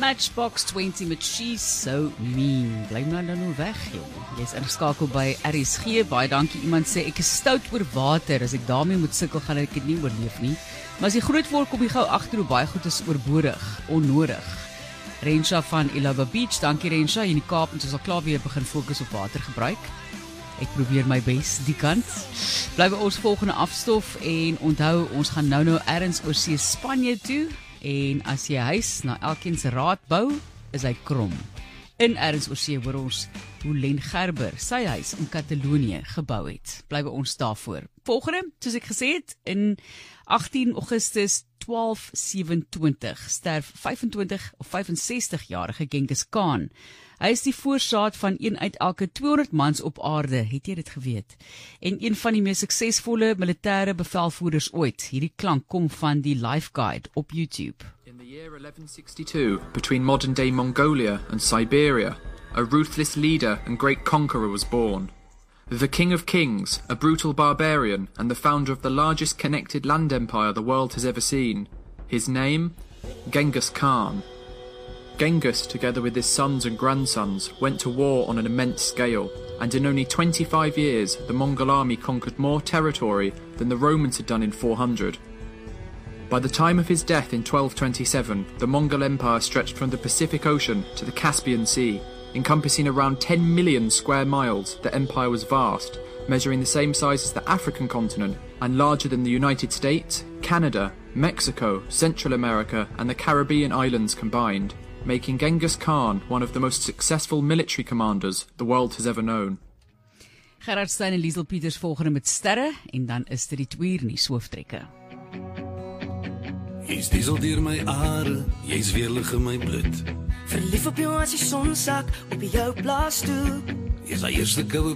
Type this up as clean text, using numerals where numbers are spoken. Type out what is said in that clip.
Matchbox 20 met She's So Mean. Bly maar nou weg, jy is ingeskakel by RSG. Baie dankie, iemand sê ek is stout oor water. As ek daarmee moet sukkel, gaan ek dit nie oorleef nie. Maar as jy groot word, kom jy gou agter hoe baie goed is oorbodig, onnodig. Rensha van Elaba Beach, dankie Rensha. Hier in die Kaap, ons sal klaar weer begin fokus op watergebruik. Ek probeer my bes, die kant. Bly by ons volgende afstof en onthou, ons gaan nou ergens oor see Spanje toe. En as jy huis na elkeen se raad bou, is hy krom. In ergens oor see hoor ons hoe Len Gerber sy huis in Katalonië gebou het. Bly by ons daarvoor. Volgende, soos ek gesê het, in 18 Augustus 1227 sterf 25 of 65-jarige Genghis Khan. Hy is die voorsaat van een uit elke 200 mans op aarde, het jy dit geweet? En een van die mees suksesvolle militêre bevelvoerders ooit. Hierdie klank kom van die Life Guide op YouTube. In the year 1162, between modern-day Mongolia and Siberia, a ruthless leader and great conqueror was born. The King of Kings, a brutal barbarian and the founder of the largest connected land empire the world has ever seen. His name? Genghis Khan. Genghis, together with his sons and grandsons, went to war on an immense scale, and in only 25 years, the Mongol army conquered more territory than the Romans had done in 400. By the time of his death in 1227, the Mongol Empire stretched from the Pacific Ocean to the Caspian Sea, encompassing around 10 million square miles. The empire was vast, measuring the same size as the African continent, and larger than the United States, Canada, Mexico, Central America, and the Caribbean islands combined, making Genghis Khan one of the most successful military commanders the world has ever known. Gerard Stein en Liesel Pieters volgende met sterre, en dan is dit die 2 uur nuus hooftrekke. Jy's diesel deur my are, jy's weerlig in my bloed. Verlief op jou as die son sak op jou plaas toe. Jy's die eerste koue